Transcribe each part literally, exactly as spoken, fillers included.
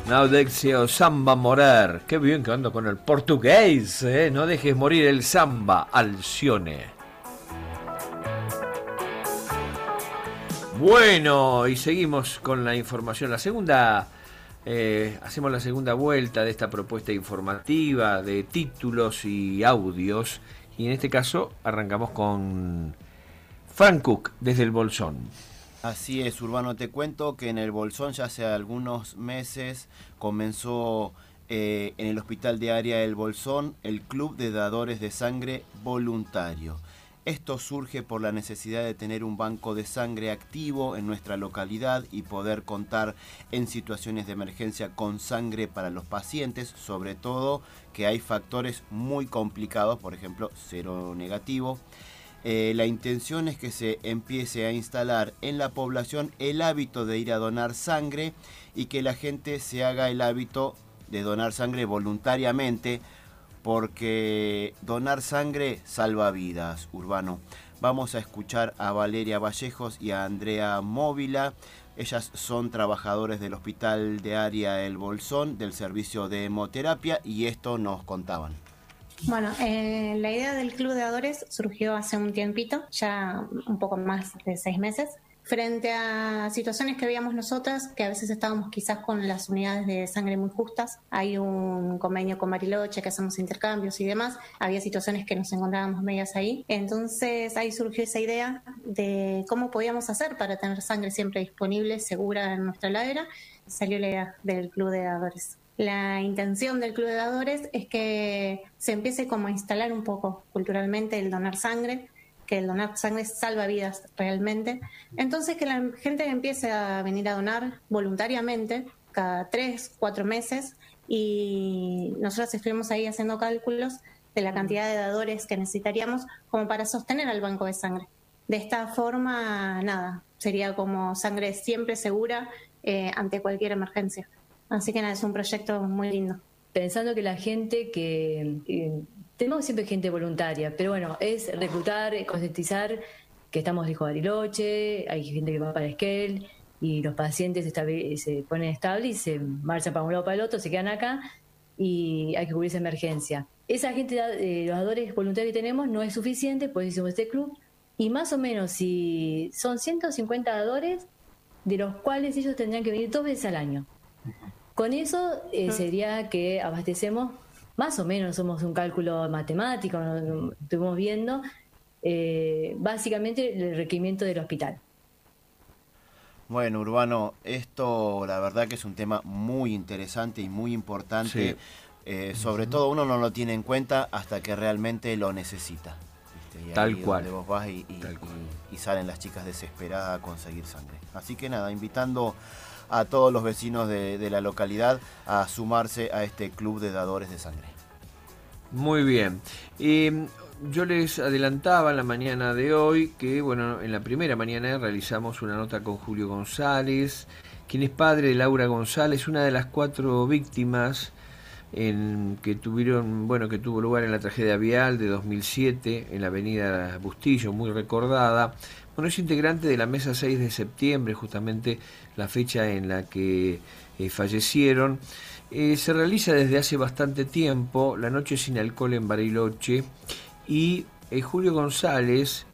Naudexio Samba Morer. Qué bien que ando con el portugués, ¿eh? No dejes morir el samba, Alcione. Bueno, y seguimos con la información. La segunda, eh, hacemos la segunda vuelta de esta propuesta informativa de títulos y audios. Y en este caso arrancamos con Frank Cook desde el Bolsón. Así es, Urbano, te cuento que en el Bolsón ya hace algunos meses comenzó eh, en el Hospital de Área del Bolsón el Club de Dadores de Sangre Voluntario. Esto surge por la necesidad de tener un banco de sangre activo en nuestra localidad y poder contar en situaciones de emergencia con sangre para los pacientes, sobre todo que hay factores muy complicados, por ejemplo, cero negativo. Eh, la intención es que se empiece a instalar en la población el hábito de ir a donar sangre y que la gente se haga el hábito de donar sangre voluntariamente, porque donar sangre salva vidas, Urbano. Vamos a escuchar a Valeria Vallejos y a Andrea Móvila. Ellas son trabajadores del Hospital de Área El Bolsón, del servicio de hemoterapia, y esto nos contaban. Bueno, eh, la idea del Club de Dadores surgió hace un tiempito, ya un poco más de seis meses, frente a situaciones que veíamos nosotras, que a veces estábamos quizás con las unidades de sangre muy justas. Hay un convenio con Bariloche que hacemos intercambios y demás. Había situaciones que nos encontrábamos medias ahí. Entonces ahí surgió esa idea de cómo podíamos hacer para tener sangre siempre disponible, segura en nuestra heladera. Salió la idea del Club de Dadores. La intención del Club de Dadores es que se empiece como a instalar un poco culturalmente el donar sangre, que el donar sangre salva vidas realmente. Entonces que la gente empiece a venir a donar voluntariamente cada tres, cuatro meses, y nosotros estuvimos ahí haciendo cálculos de la cantidad de dadores que necesitaríamos como para sostener al banco de sangre. De esta forma, nada, sería como sangre siempre segura eh, ante cualquier emergencia. Así que nada, es un proyecto muy lindo. Pensando que la gente que... Eh, tenemos siempre gente voluntaria, pero bueno, es reclutar, concientizar que estamos lejos de Bariloche, hay gente que va para Esquel y los pacientes estabil- se ponen estables y se marchan para un lado para el otro, se quedan acá y hay que cubrir esa emergencia. Esa gente, eh, los dadores voluntarios que tenemos no es suficiente, por eso hicimos este club, y más o menos si son ciento cincuenta dadores, de los cuales ellos tendrían que venir dos veces al año. Con eso eh, sería que abastecemos, más o menos somos un cálculo matemático, ¿no? Estuvimos viendo, eh, básicamente el requerimiento del hospital. Bueno, Urbano, esto la verdad que es un tema muy interesante y muy importante. Sí. Eh, sobre uh-huh. todo uno no lo tiene en cuenta hasta que realmente lo necesita. ¿Viste? Y Tal ahí cual. Donde vos vas y, y, y, y salen las chicas desesperadas a conseguir sangre. Así que nada, invitando a todos los vecinos de, de la localidad a sumarse a este club de dadores de sangre. Muy bien. Y yo les adelantaba en la mañana de hoy que, bueno, en la primera mañana realizamos una nota con Julio González, quien es padre de Laura González, una de las cuatro víctimas en que tuvieron, bueno, que tuvo lugar en la tragedia vial de dos mil siete en la avenida Bustillo, muy recordada. Bueno, es integrante de la mesa seis de septiembre, justamente la fecha en la que eh, fallecieron. Eh, se realiza desde hace bastante tiempo la Noche Sin Alcohol en Bariloche, y eh, Julio González,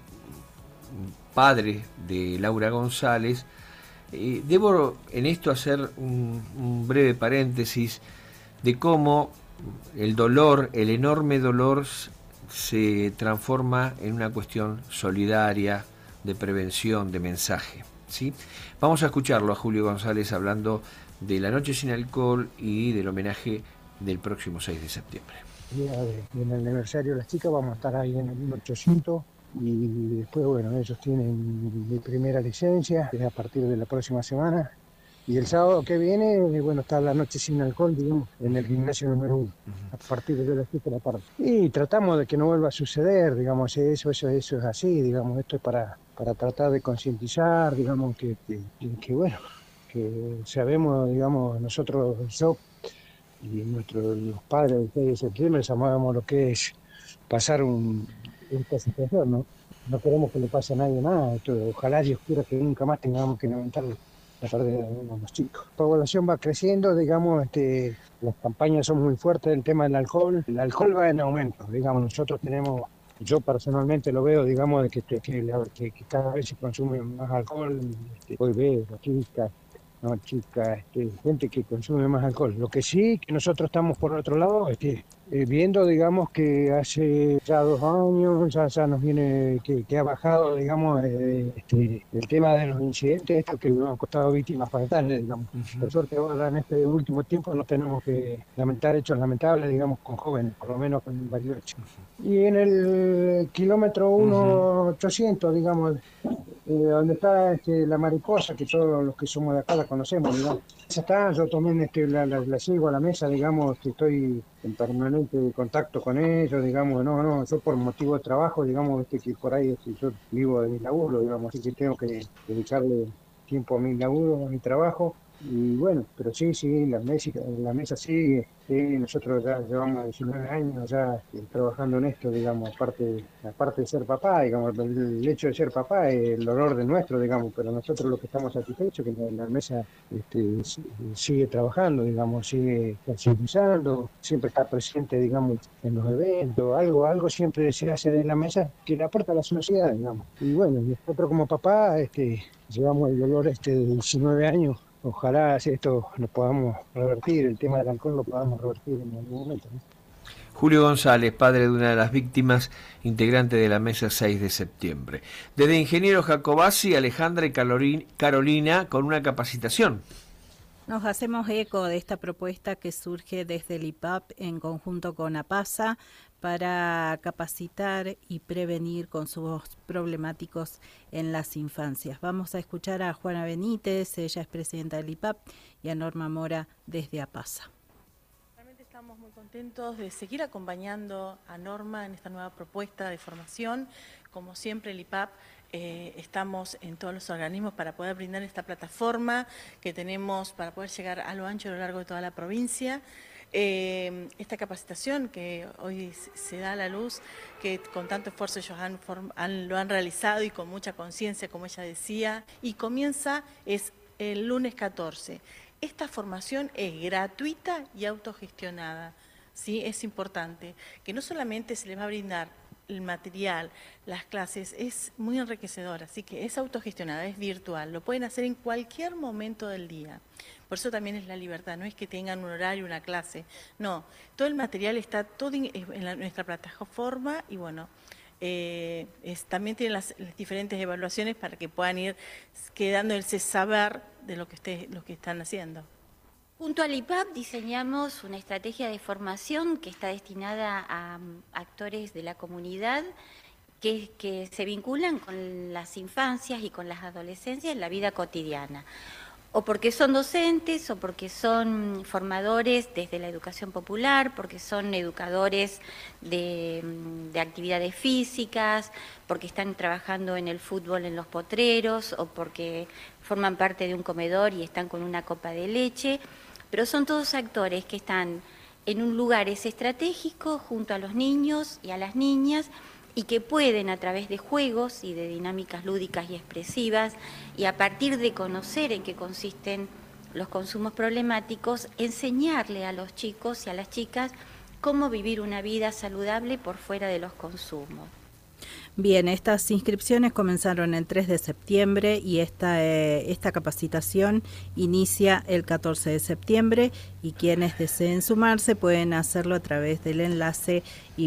padre de Laura González, eh, debo en esto hacer un, un breve paréntesis de cómo el dolor, el enorme dolor, se transforma en una cuestión solidaria, de prevención, de mensaje, ¿sí? Vamos a escucharlo a Julio González hablando de la Noche Sin Alcohol y del homenaje del próximo seis de septiembre. Día de, en el aniversario de las chicas vamos a estar ahí en el mil ochocientos, y después, bueno, ellos tienen mi primera licencia, que es a partir de la próxima semana. Y el sábado que viene, bueno, está la Noche Sin Alcohol, digamos, en el gimnasio número uno, a partir de las siete de la tarde. Y tratamos de que no vuelva a suceder, digamos, eso, eso, eso es así, digamos, esto es para, para tratar de concientizar, digamos, que, que, que, bueno, que sabemos, digamos, nosotros, yo y nuestros los padres de seis de septiembre, sabemos lo que es pasar un, esta situación, ¿no? No queremos que le pase a nadie nada, esto, ojalá Dios quiera que nunca más tengamos que lamentar la pérdida de uno de los chicos. La población va creciendo, digamos, este, las campañas son muy fuertes del tema del alcohol. El alcohol va en aumento, digamos, nosotros tenemos, yo personalmente lo veo, digamos, de que, que, que, que cada vez se consume más alcohol. Este, hoy veo chicas, no chicas, este, gente que consume más alcohol. Lo que sí, que nosotros estamos por otro lado, este, eh, viendo, digamos, que hace ya dos años ya, ya nos viene, que, que ha bajado, digamos, eh, este, el tema de los incidentes, esto que nos han costado víctimas fatales, digamos. Uh-huh. Por suerte ahora en este último tiempo no tenemos que lamentar hechos lamentables, digamos, con jóvenes, por lo menos con Bariloche. Uh-huh. Y en el kilómetro uno ochocientos, uh-huh. digamos, eh, donde está este, la mariposa, que todos los que somos de acá la conocemos, digamos. Esa está, yo también este, la, la, la sigo a la mesa, digamos, que estoy en permanente contacto con ellos, digamos, no, no, yo por motivo de trabajo, digamos, este, que por ahí este, yo vivo de mi laburo, digamos, así que tengo que dedicarle tiempo a mi laburo, a mi trabajo. Y bueno, pero sí, sí, la mesa, la mesa sigue, sí, nosotros ya llevamos diecinueve años ya eh, trabajando en esto, digamos, aparte, aparte de ser papá, digamos, el, el hecho de ser papá es el dolor de nuestro, digamos, pero nosotros los que estamos satisfechos, que la, la mesa este, sigue trabajando, digamos, sigue sensibilizando, siempre está presente, digamos, en los eventos, algo, algo siempre se hace de la mesa que le aporta a la sociedad, digamos. Y bueno, nosotros como papá, este, llevamos el dolor este de diecinueve años. Ojalá esto lo podamos revertir, el tema del alcohol lo podamos revertir en algún momento, ¿no? Julio González, padre de una de las víctimas, integrante de la mesa seis de septiembre. Desde Ingeniero Jacobacci, Alejandra y Carolina con una capacitación. Nos hacemos eco de esta propuesta que surge desde el I P A P en conjunto con APASA para capacitar y prevenir consumos problemáticos en las infancias. Vamos a escuchar a Juana Benítez, ella es presidenta del I P A P, y a Norma Mora desde APASA. Realmente estamos muy contentos de seguir acompañando a Norma en esta nueva propuesta de formación. Como siempre, el I P A P Eh, estamos en todos los organismos para poder brindar esta plataforma que tenemos para poder llegar a lo ancho y a lo largo de toda la provincia. Eh, esta capacitación que hoy se da a la luz, que con tanto esfuerzo ellos han, han, lo han realizado y con mucha conciencia, como ella decía, y comienza es el lunes catorce. Esta formación es gratuita y autogestionada, ¿sí? Es importante que no solamente se les va a brindar el material, las clases, es muy enriquecedor, así que es autogestionada, es virtual, lo pueden hacer en cualquier momento del día. Por eso también es la libertad, no es que tengan un horario, una clase, no, todo el material está todo en, en la, nuestra plataforma y bueno, eh, es, también tienen las, las diferentes evaluaciones para que puedan ir quedando ese saber de lo que ustedes, lo que están haciendo. Junto al I P A P diseñamos una estrategia de formación que está destinada a actores de la comunidad que, que se vinculan con las infancias y con las adolescencias en la vida cotidiana, o porque son docentes, o porque son formadores desde la educación popular, porque son educadores de, de actividades físicas, porque están trabajando en el fútbol en los potreros, o porque forman parte de un comedor y están con una copa de leche. Pero son todos actores que están en un lugares estratégicos junto a los niños y a las niñas y que pueden a través de juegos y de dinámicas lúdicas y expresivas y a partir de conocer en qué consisten los consumos problemáticos, enseñarle a los chicos y a las chicas cómo vivir una vida saludable por fuera de los consumos. Bien, estas inscripciones comenzaron el tres de septiembre y esta, eh, esta capacitación inicia el catorce de septiembre y quienes deseen sumarse pueden hacerlo a través del enlace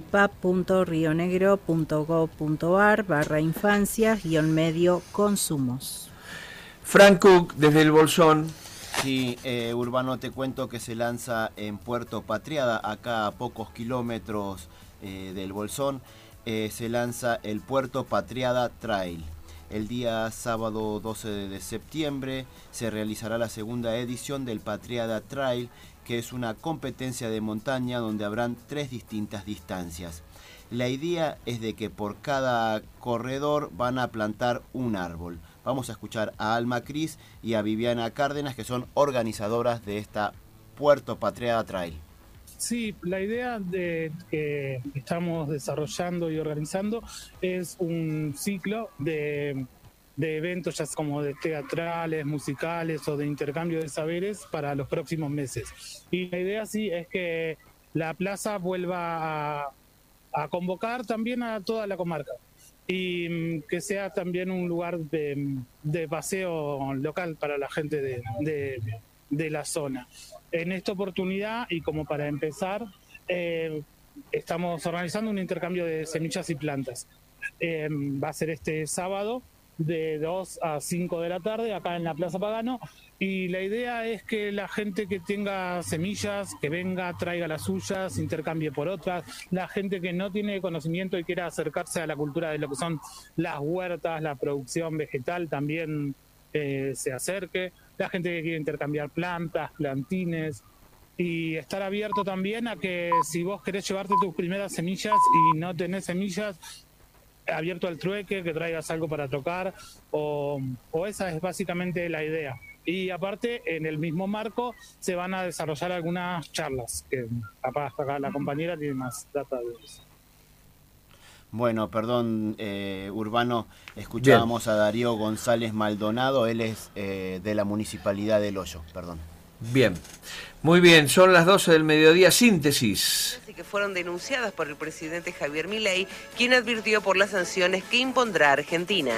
ipap.rionegro.gov.ar barra infancias guión medio consumos. Frank Cook, desde el Bolsón. Sí, eh, Urbano, te cuento que se lanza en Puerto Patriada, acá a pocos kilómetros eh, del Bolsón. Eh, se lanza el Puerto Patriada Trail. El día sábado doce de septiembre se realizará la segunda edición del Patriada Trail, que es una competencia de montaña donde habrán tres distintas distancias. La idea es de que por cada corredor van a plantar un árbol. Vamos a escuchar a Alma Cris y a Viviana Cárdenas, que son organizadoras de esta Puerto Patriada Trail. Sí, la idea de que estamos desarrollando y organizando es un ciclo de de eventos, ya como de teatrales, musicales o de intercambio de saberes para los próximos meses. Y la idea sí es que la plaza vuelva a, a convocar también a toda la comarca y mm, que sea también un lugar de, de paseo local para la gente de, de, de la zona. En esta oportunidad, y como para empezar, eh, estamos organizando un intercambio de semillas y plantas. Eh, va a ser este sábado de dos a cinco de la tarde acá en la Plaza Pagano, y la idea es que la gente que tenga semillas, que venga, traiga las suyas, intercambie por otras. La gente que no tiene conocimiento y quiera acercarse a la cultura de lo que son las huertas, la producción vegetal, también eh, se acerque. La gente que quiere intercambiar plantas, plantines, y estar abierto también a que si vos querés llevarte tus primeras semillas y no tenés semillas, abierto al trueque, que traigas algo para tocar, o, o esa es básicamente la idea. Y aparte, en el mismo marco, se van a desarrollar algunas charlas, que capaz acá la compañera tiene más data de eso. Bueno, perdón, eh, Urbano, escuchábamos Bien. a Darío González Maldonado, él es eh, de la Municipalidad del Hoyo, perdón. Bien, muy bien, son las doce del mediodía, síntesis. Que fueron denunciadas por el presidente Javier Milei, quien advirtió por las sanciones que impondrá Argentina.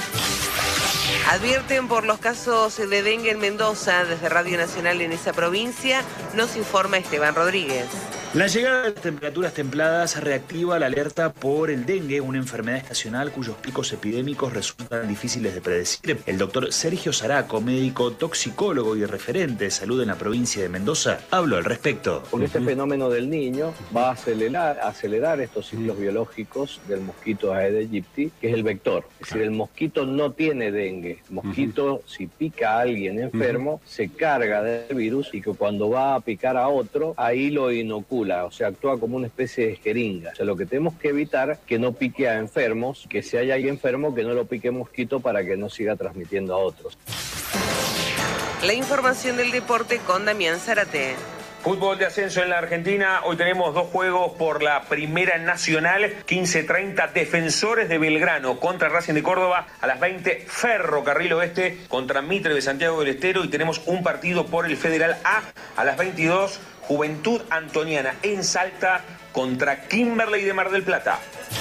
Advierten por los casos de dengue en Mendoza. Desde Radio Nacional en esa provincia nos informa Esteban Rodríguez. La llegada de las temperaturas templadas reactiva la alerta por el dengue, una enfermedad estacional cuyos picos epidémicos resultan difíciles de predecir. El doctor Sergio Zaraco, médico toxicólogo y referente de salud en la provincia de Mendoza, habló al respecto. Porque este fenómeno del Niño va a acelerar, acelerar estos ciclos biológicos del mosquito Aedes aegypti, que es el vector. Es decir, el mosquito no tiene dengue. El mosquito, uh-huh. si pica a alguien enfermo, uh-huh. se carga del virus y que cuando va a picar a otro, ahí lo inocula. O sea, actúa como una especie de jeringa. O sea, lo que tenemos que evitar que no pique a enfermos, que si hay alguien enfermo, que no lo pique mosquito para que no siga transmitiendo a otros. La información del deporte con Damián Zárate. Fútbol de ascenso en la Argentina, hoy tenemos dos juegos por la Primera Nacional, quince treinta Defensores de Belgrano contra Racing de Córdoba, a las veinte Ferrocarril Oeste contra Mitre de Santiago del Estero, y tenemos un partido por el Federal A a las veintidós, Juventud Antoniana en Salta contra Kimberley de Mar del Plata.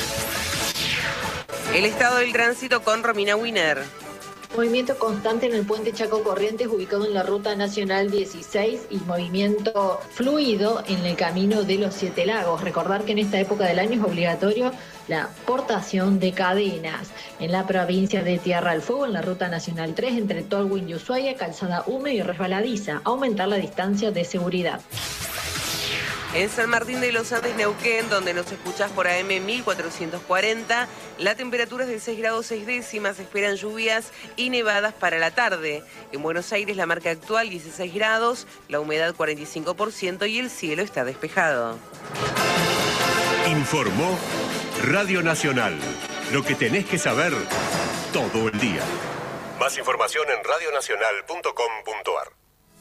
El estado del tránsito con Romina Winer. Movimiento constante en el puente Chaco Corrientes, ubicado en la ruta nacional dieciséis, y movimiento fluido en el camino de los Siete Lagos. Recordar que en esta época del año es obligatorio la portación de cadenas. En la provincia de Tierra del Fuego, en la ruta nacional tres, entre Tolwyn y Ushuaia, calzada húmeda y resbaladiza, aumentar la distancia de seguridad. En San Martín de los Andes, Neuquén, donde nos escuchás por A M mil cuatrocientos cuarenta, la temperatura es de seis grados seis décimas, se esperan lluvias y nevadas para la tarde. En Buenos Aires la marca actual dieciséis grados, la humedad cuarenta y cinco por ciento y el cielo está despejado. Informó Radio Nacional, lo que tenés que saber todo el día. Más información en radio nacional punto com punto a r.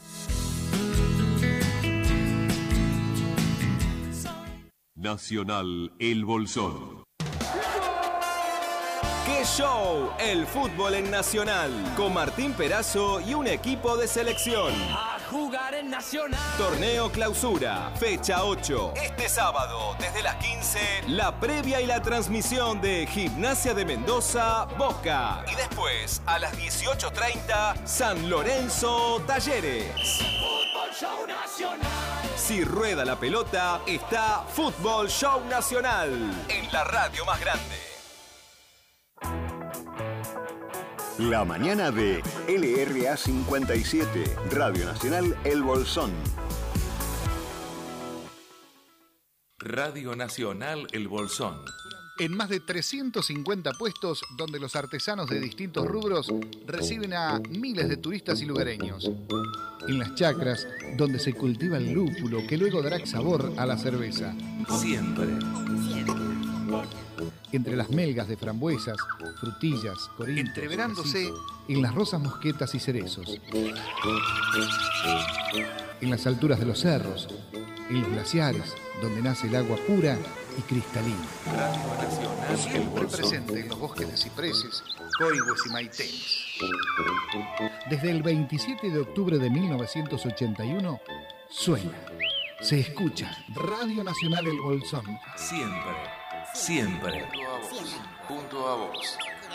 Nacional El Bolsón. ¡Qué show! El fútbol en Nacional, con Martín Perazo y un equipo de selección. A jugar en Nacional. Torneo Clausura, fecha ocho. Este sábado, desde las quince, la previa y la transmisión de Gimnasia de Mendoza, Boca. Y después, a las dieciocho treinta, San Lorenzo, Talleres. Fútbol Show Nacional. Si rueda la pelota, está Fútbol Show Nacional, en la radio más grande. La mañana de L R A cincuenta y siete, Radio Nacional El Bolsón. Radio Nacional El Bolsón. En más de trescientos cincuenta puestos donde los artesanos de distintos rubros reciben a miles de turistas y lugareños. En las chacras, donde se cultiva el lúpulo que luego dará sabor a la cerveza. Siempre. Entre las melgas de frambuesas, frutillas, corintos, entreverándose en las rosas mosquetas y cerezos. En las alturas de los cerros, en los glaciares, donde nace el agua pura y cristalina. Siempre presente en los bosques de cipreses, Coigües y Maitenes. Desde el veintisiete de octubre de mil novecientos ochenta y uno, suena, se escucha Radio Nacional El Bolsón. Siempre, siempre, junto a vos.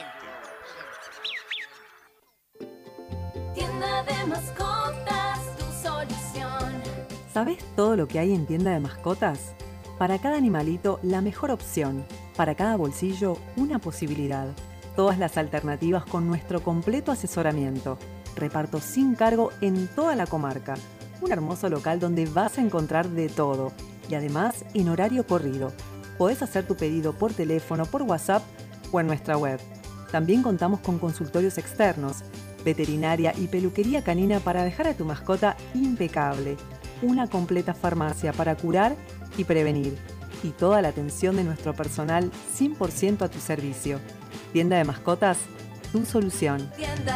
Tienda de mascotas, tu solución. ¿Sabés todo lo que hay en tienda de mascotas? Para cada animalito, la mejor opción. Para cada bolsillo, una posibilidad. Todas las alternativas con nuestro completo asesoramiento. Reparto sin cargo en toda la comarca. Un hermoso local donde vas a encontrar de todo. Y además, en horario corrido. Podés hacer tu pedido por teléfono, por WhatsApp o en nuestra web. También contamos con consultorios externos, veterinaria y peluquería canina para dejar a tu mascota impecable. Una completa farmacia para curar y prevenir. Y toda la atención de nuestro personal cien por ciento a tu servicio. Tienda de mascotas, tu solución. Tienda